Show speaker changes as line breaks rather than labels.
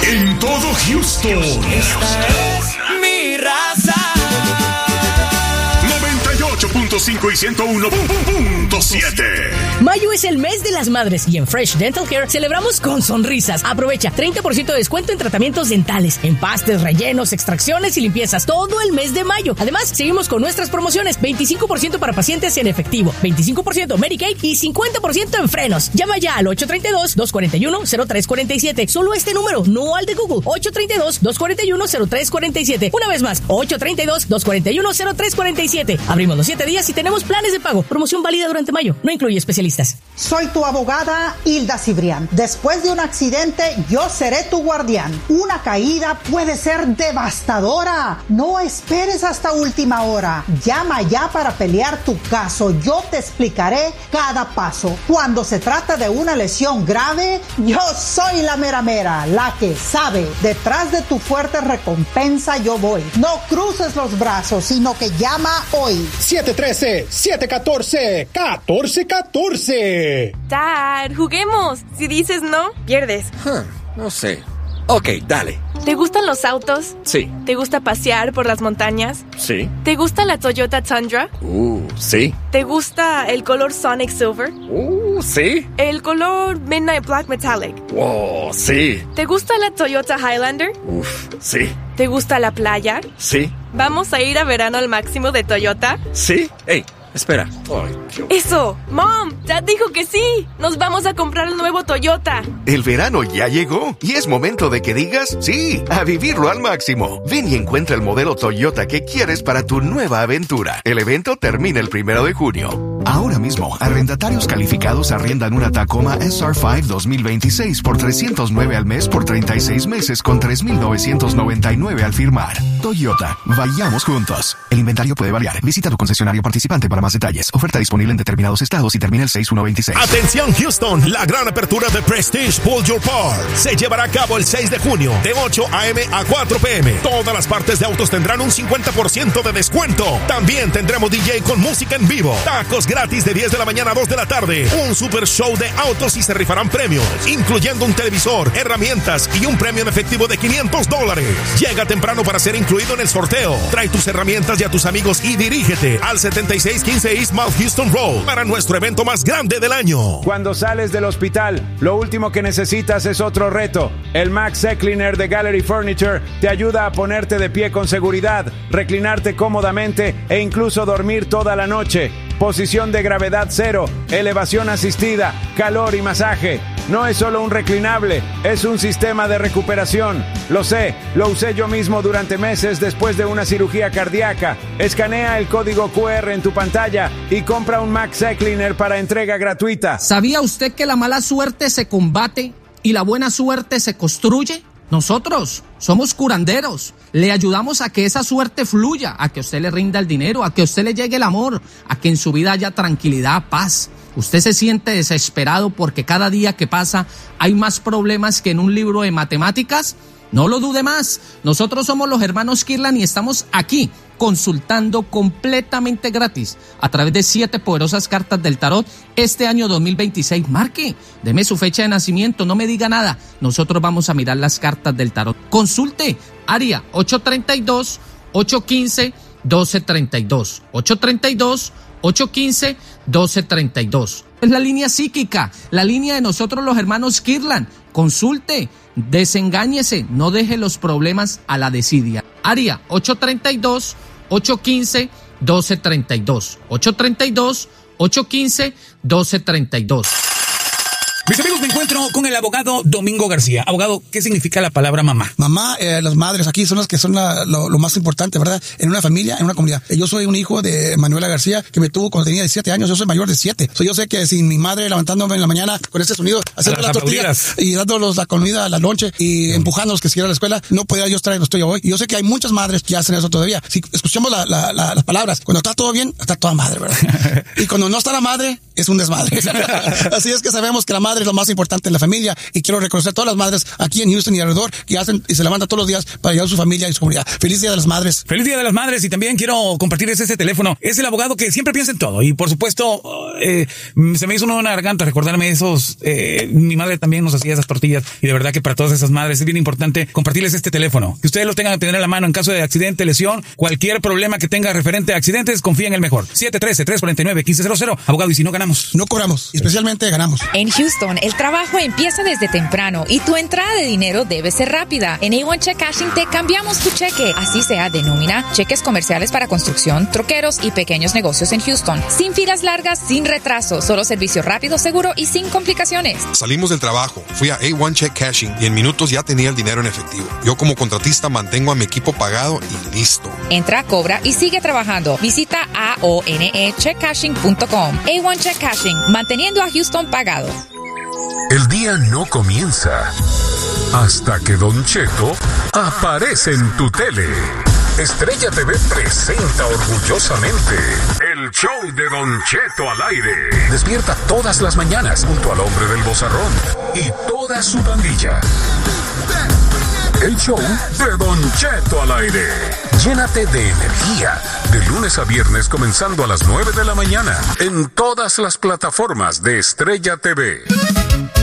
En todo Houston.
Esta es mi raza.
98.5 y 101.7.
Mayo es el mes de las madres y en Fresh Dental Care celebramos con sonrisas. Aprovecha 30% de descuento en tratamientos dentales, empastes, rellenos, extracciones y limpiezas todo el mes de mayo. Además, seguimos con nuestras promociones: 25% para pacientes en efectivo, 25% Medicaid y 50% en frenos. Llama ya al 832-241-0347. Solo este número, no al de Google. 832-241-0347. Una vez más, 832-241-0347. Abrimos los 7 días y tenemos planes de pago. Promoción válida durante mayo. No incluye especialistas.
Soy tu abogada Hilda Cibrián. Después de un accidente, yo seré tu guardián. Una caída puede ser devastadora. No esperes hasta última hora. Llama ya para pelear tu caso. Yo te explicaré cada paso. Cuando se trata de una lesión grave, yo soy la mera mera, la que sabe. Detrás de tu fuerte recompensa yo voy. No cruces los brazos, sino que llama hoy.
713-714-1414.
Dad, juguemos. Si dices no, pierdes.
No sé. Ok, dale.
¿Te gustan los autos?
Sí.
¿Te gusta pasear por las montañas?
Sí.
¿Te gusta la Toyota Tundra?
Sí.
¿Te gusta el color Sonic Silver?
Sí.
¿El color Midnight Black Metallic?
Wow, sí.
¿Te gusta la Toyota Highlander?
Sí.
¿Te gusta la playa?
Sí.
¿Vamos a ir a verano al máximo de Toyota?
Sí. Hey, espera.
¡Eso! ¡Mom! Dad dijo que sí. Nos vamos a comprar el nuevo Toyota.
El verano ya llegó y es momento de que digas sí, a vivirlo al máximo. Ven y encuentra el modelo Toyota que quieres para tu nueva aventura. El evento termina el 1 de junio. Ahora mismo, arrendatarios calificados arriendan una Tacoma SR5 2026 por $309 al mes por 36 meses con $3,999 al firmar. Toyota, vayamos juntos. El inventario puede variar. Visita tu concesionario participante para más detalles. Oferta disponible en determinados estados y termina el 6/1/26.
Atención Houston, la gran apertura de Prestige Pull Your Part se llevará a cabo el 6 de junio de 8 a.m. a 4 p.m. Todas las partes de autos tendrán un 50% de descuento. También tendremos DJ con música en vivo, tacos gratis de 10 de la mañana a 2 de la tarde, un super show de autos y se rifarán premios, incluyendo un televisor, herramientas y un premio en efectivo de $500. Llega temprano para ser incluido en el sorteo. Trae tus herramientas y a tus amigos y dirígete al 7615 East Mount Houston Road para nuestro evento más grande del año.
Cuando sales del hospital, lo último que necesitas es otro reto. El Max Recliner de Gallery Furniture te ayuda a ponerte de pie con seguridad, reclinarte cómodamente e incluso dormir toda la noche. Posición de gravedad cero, elevación asistida, calor y masaje. No es solo un reclinable, es un sistema de recuperación. Lo sé, lo usé yo mismo durante meses después de una cirugía cardíaca. Escanea el código QR en tu pantalla y compra un Max Recliner para entrega gratuita.
¿Sabía usted que la mala suerte se combate y la buena suerte se construye? Nosotros somos curanderos, le ayudamos a que esa suerte fluya, a que a usted le rinda el dinero, a que a usted le llegue el amor, a que en su vida haya tranquilidad, paz. Usted se siente desesperado porque cada día que pasa hay más problemas que en un libro de matemáticas. No lo dude más, nosotros somos los hermanos Kirlan y estamos aquí consultando completamente gratis a través de 7 poderosas cartas del tarot este año 2026. Marque, deme su fecha de nacimiento, no me diga nada, nosotros vamos a mirar las cartas del tarot. Consulte, área 832-815-1232, 832-815-1232. Es la línea psíquica, la línea de nosotros los hermanos Kirlan. Consulte, desengáñese, no deje los problemas a la desidia. Área 832-815-1232, 832-815-1232.
Mis amigos, me encuentro con el abogado Domingo García. Abogado, ¿qué significa la palabra mamá?
Mamá, las madres aquí son las que son lo más importante, ¿verdad? En una familia, en una comunidad. Yo soy un hijo de Manuela García, que me tuvo cuando tenía 17 años. Yo soy mayor de 7. Yo sé que sin mi madre levantándome en la mañana con este sonido, haciendo las tortillas y dándolos la comida, la lonche y empujándolos que siguieran a la escuela, no podía yo estar en lo estoy hoy. Y yo sé que hay muchas madres que hacen eso todavía. Si escuchamos las palabras, cuando está todo bien, está toda madre, ¿verdad? Y cuando no está la madre, es un desmadre. Así es que sabemos que la madre madre es lo más importante en la familia y quiero reconocer a todas las madres aquí en Houston y alrededor que hacen y se levantan todos los días para ayudar a su familia y su comunidad. Feliz Día de las Madres.
Feliz Día de las Madres, y también quiero compartirles ese teléfono. Es el abogado que siempre piensa en todo y por supuesto se me hizo una garganta recordarme esos, mi madre también nos hacía esas tortillas y de verdad que para todas esas madres es bien importante compartirles este teléfono, que ustedes lo tengan que tener a la mano en caso de accidente, lesión, cualquier problema que tenga referente a accidentes, confía en el mejor. 713-349-1500. Abogado, y si no ganamos,
no cobramos, especialmente ganamos.
En Houston, el trabajo empieza desde temprano y tu entrada de dinero debe ser rápida. En A1 Check Cashing te cambiamos tu cheque, así sea de nómina, cheques comerciales para construcción, troqueros y pequeños negocios en Houston. Sin filas largas, sin retraso, solo servicio rápido, seguro y sin complicaciones.
Salimos del trabajo, fui a A1 Check Cashing y en minutos ya tenía el dinero en efectivo. Yo como contratista mantengo a mi equipo pagado y listo.
Entra, cobra y sigue trabajando. Visita aonecheckcashing.com. A1 Check Cashing, manteniendo a Houston pagado.
El día no comienza hasta que Don Cheto aparece en tu tele. Estrella TV presenta orgullosamente el show de Don Cheto al aire. Despierta todas las mañanas junto al hombre del vozarrón y toda su pandilla. El show de Don Cheto al aire. Llénate de energía de lunes a viernes comenzando a las 9 de la mañana en todas las plataformas de Estrella TV.